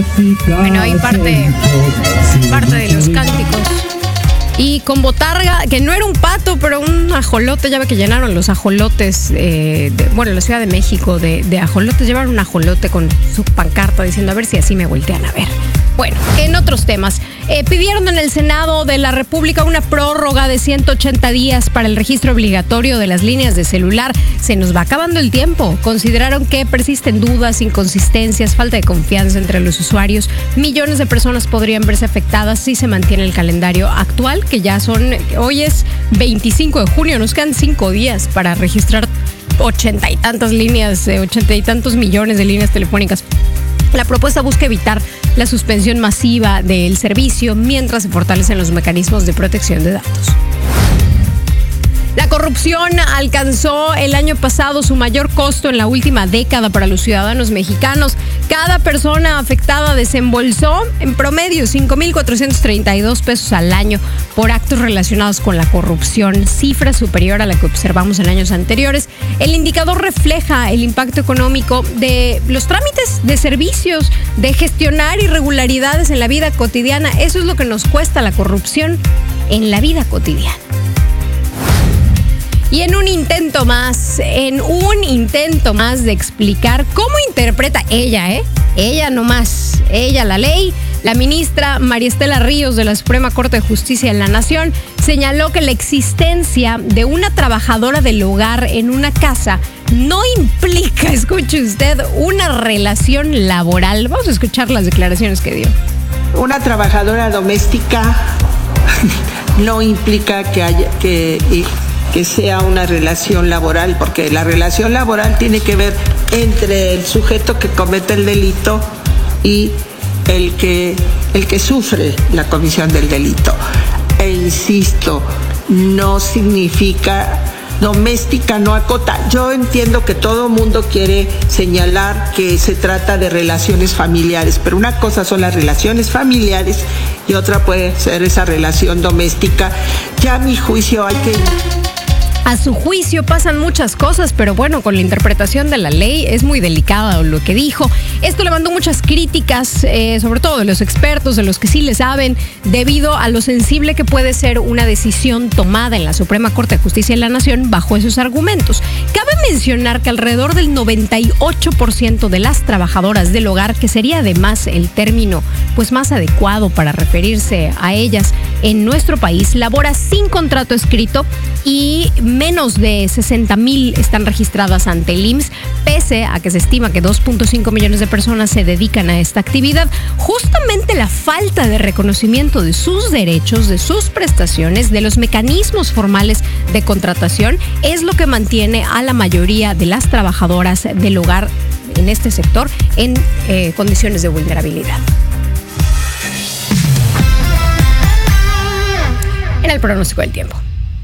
Bueno, ahí parte de los cánticos. Y con botarga, que no era un pato, pero un ajolote. Ya ve que llenaron los ajolotes, la Ciudad de México de ajolotes. Llevaron un ajolote con su pancarta diciendo a ver si así me voltean a ver. Bueno, en otros temas, pidieron en el Senado de la República una prórroga de 180 días para el registro obligatorio de las líneas de celular. Se nos va acabando el tiempo. Consideraron que persisten dudas, inconsistencias, falta de confianza entre los usuarios. Millones de personas podrían verse afectadas si se mantiene el calendario actual, que ya hoy es 25 de junio, nos quedan 5 días para registrar 80 y tantas líneas, 80 y tantos millones de líneas telefónicas. La propuesta busca evitar la suspensión masiva del servicio mientras se fortalecen los mecanismos de protección de datos. La corrupción alcanzó el año pasado su mayor costo en la última década para los ciudadanos mexicanos. Cada persona afectada desembolsó en promedio 5,432 pesos al año por actos relacionados con la corrupción, cifra superior a la que observamos en años anteriores. El indicador refleja el impacto económico de los trámites de servicios, de gestionar irregularidades en la vida cotidiana. Eso es lo que nos cuesta la corrupción en la vida cotidiana. Y en un intento más de explicar cómo interpreta ella nomás, la ley, la ministra María Estela Ríos de la Suprema Corte de Justicia de la Nación señaló que la existencia de una trabajadora del hogar en una casa no implica, escuche usted, una relación laboral. Vamos a escuchar las declaraciones que dio. Una trabajadora doméstica no implica que sea una relación laboral, porque la relación laboral tiene que ver entre el sujeto que comete el delito y el que sufre la comisión del delito. E insisto, no significa doméstica, no acota. Yo entiendo que todo mundo quiere señalar que se trata de relaciones familiares, pero una cosa son las relaciones familiares y otra puede ser esa relación doméstica. Ya a mi juicio A su juicio pasan muchas cosas, pero bueno, con la interpretación de la ley es muy delicado lo que dijo. Esto levantó muchas críticas, sobre todo de los expertos, de los que sí le saben, debido a lo sensible que puede ser una decisión tomada en la Suprema Corte de Justicia de la Nación bajo esos argumentos. Cabe mencionar que alrededor del 98% de las trabajadoras del hogar, que sería además el término más adecuado para referirse a ellas en nuestro país, labora sin contrato escrito y menos de 60,000 están registradas ante el IMSS, pese a que se estima que 2.5 millones de personas se dedican a esta actividad. Justamente la falta de reconocimiento de sus derechos, de sus prestaciones, de los mecanismos formales de contratación, es lo que mantiene a la mayoría de las trabajadoras del hogar en este sector en condiciones de vulnerabilidad. En el pronóstico del tiempo.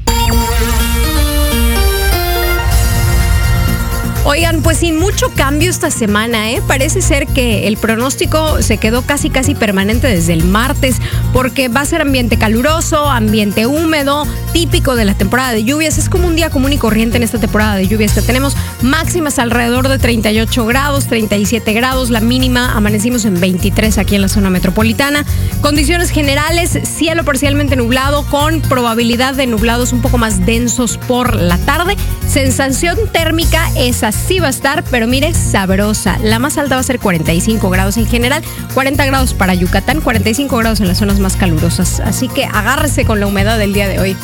Oigan, pues sin mucho cambio esta semana, parece ser que el pronóstico se quedó casi permanente desde el martes, porque va a ser ambiente caluroso, ambiente húmedo, típico de la temporada de lluvias. Es como un día común y corriente en esta temporada de lluvias que tenemos. Máximas alrededor de 38 grados, 37 grados, la mínima amanecimos en 23 aquí en la zona metropolitana. Condiciones generales, cielo parcialmente nublado con probabilidad de nublados un poco más densos por la tarde. Sensación térmica, esa sí va a estar, pero mire, sabrosa. La más alta va a ser 45 grados en general, 40 grados para Yucatán, 45 grados en las zonas más calurosas. Así que agárrese con la humedad del día de hoy.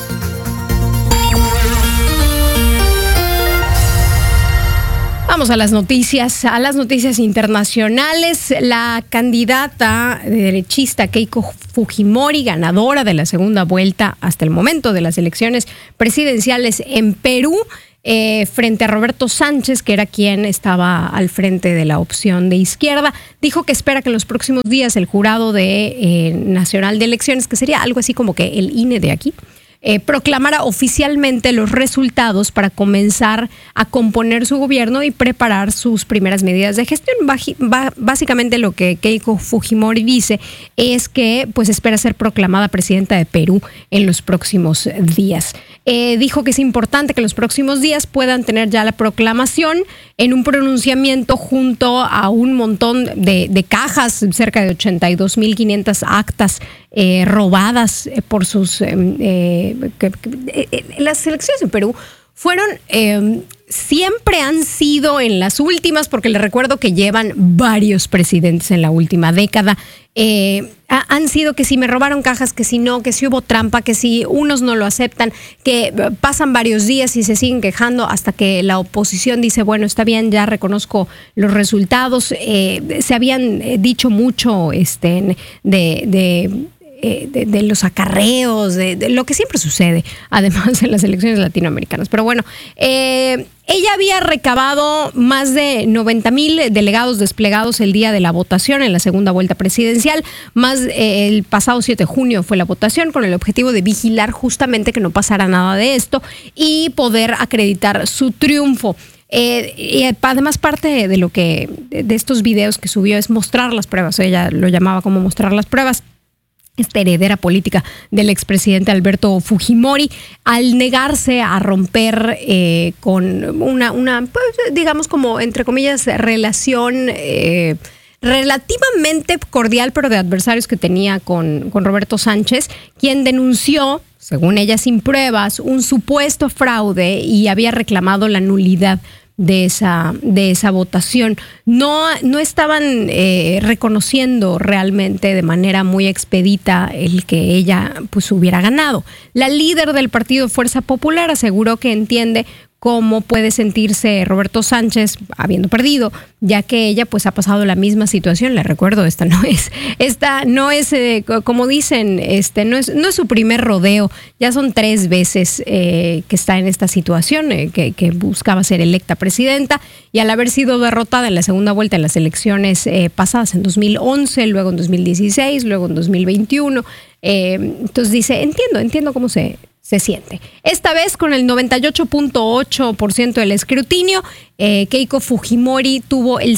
Vamos a las noticias internacionales. La candidata derechista Keiko Fujimori, ganadora de la segunda vuelta hasta el momento de las elecciones presidenciales en Perú, frente a Roberto Sánchez, que era quien estaba al frente de la opción de izquierda, dijo que espera que en los próximos días el jurado nacional de elecciones, que sería algo así como que el INE de aquí, proclamara oficialmente los resultados para comenzar a componer su gobierno y preparar sus primeras medidas de gestión. Básicamente lo que Keiko Fujimori dice es que pues espera ser proclamada presidenta de Perú en los próximos días. Dijo que es importante que en los próximos días puedan tener ya la proclamación en un pronunciamiento junto a un montón de cajas, cerca de 82.500 actas robadas por sus... las elecciones en Perú fueron... siempre han sido en las últimas, porque les recuerdo que llevan varios presidentes en la última década, han sido que si me robaron cajas, que si no, que si hubo trampa, que si unos no lo aceptan, que pasan varios días y se siguen quejando hasta que la oposición dice, bueno, está bien, ya reconozco los resultados. Se habían dicho mucho de los acarreos, de lo que siempre sucede, además en las elecciones latinoamericanas. Pero bueno, ella había recabado más de 90,000 delegados desplegados el día de la votación en la segunda vuelta presidencial. El pasado 7 de junio fue la votación con el objetivo de vigilar justamente que no pasara nada de esto y poder acreditar su triunfo. Y además parte de estos videos que subió es mostrar las pruebas. Ella lo llamaba como mostrar las pruebas. Esta heredera política del expresidente Alberto Fujimori, al negarse a romper con una pues, digamos como entre comillas relación relativamente cordial pero de adversarios que tenía con Roberto Sánchez, quien denunció, según ella sin pruebas, un supuesto fraude y había reclamado la nulidad de esa votación. No estaban reconociendo realmente de manera muy expedita el que ella pues hubiera ganado. La líder del partido Fuerza Popular aseguró que entiende cómo puede sentirse Roberto Sánchez habiendo perdido, ya que ella pues ha pasado la misma situación. Le recuerdo, esta no es como dicen, no es su primer rodeo. Ya son 3 veces que está en esta situación, que buscaba ser electa presidenta, y al haber sido derrotada en la segunda vuelta en las elecciones pasadas en 2011, luego en 2016, luego en 2021, entonces dice, entiendo cómo se siente. Esta vez con el 98.8% del escrutinio, Keiko Fujimori tuvo el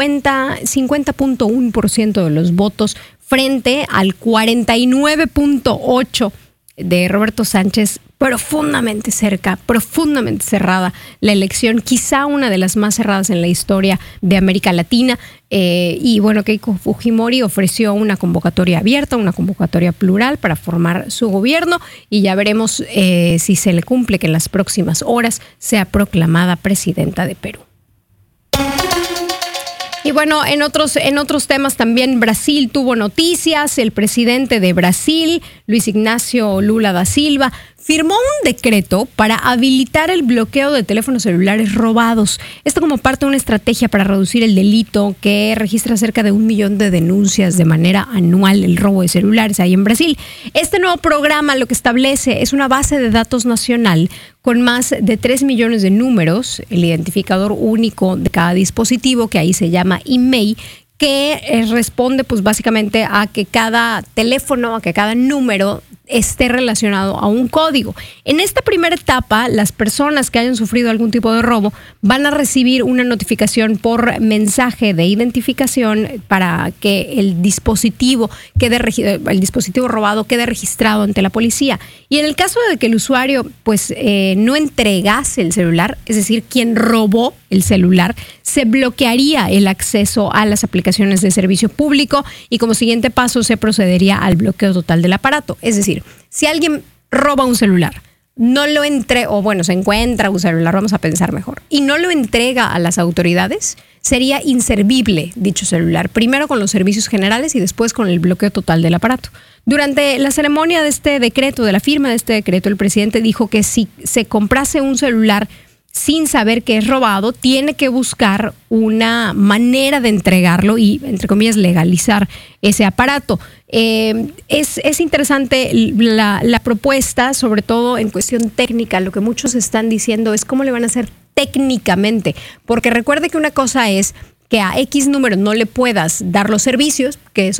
50.1% de los votos frente al 49.8% de Roberto Sánchez. Profundamente cerrada la elección, quizá una de las más cerradas en la historia de América Latina. Y bueno, Keiko Fujimori ofreció una convocatoria abierta, una convocatoria plural para formar su gobierno, y ya veremos si se le cumple que en las próximas horas sea proclamada presidenta de Perú. Y bueno, en otros temas también Brasil tuvo noticias. El presidente de Brasil, Luis Ignacio Lula da Silva, firmó un decreto para habilitar el bloqueo de teléfonos celulares robados. Esto como parte de una estrategia para reducir el delito que registra cerca de 1 millón de denuncias de manera anual, el robo de celulares ahí en Brasil. Este nuevo programa lo que establece es una base de datos nacional con más de 3 millones de números, el identificador único de cada dispositivo, que ahí se llama IMEI, que responde pues básicamente a que cada teléfono, a que cada número esté relacionado a un código. En esta primera etapa, las personas que hayan sufrido algún tipo de robo van a recibir una notificación por mensaje de identificación para que el dispositivo robado quede registrado ante la policía. Y en el caso de que el usuario pues no entregase el celular, es decir, quien robó el celular, se bloquearía el acceso a las aplicaciones de servicio público y como siguiente paso se procedería al bloqueo total del aparato. Es decir, si alguien roba un celular, no lo se encuentra un celular, vamos a pensar mejor, y no lo entrega a las autoridades, sería inservible dicho celular, primero con los servicios generales y después con el bloqueo total del aparato. Durante la ceremonia de este decreto, de la firma de este decreto, el presidente dijo que si se comprase un celular sin saber que es robado, tiene que buscar una manera de entregarlo y, entre comillas, legalizar ese aparato. Es interesante la propuesta, sobre todo en cuestión técnica. Lo que muchos están diciendo es cómo le van a hacer técnicamente, porque recuerde que una cosa es que a X número no le puedas dar los servicios, que eso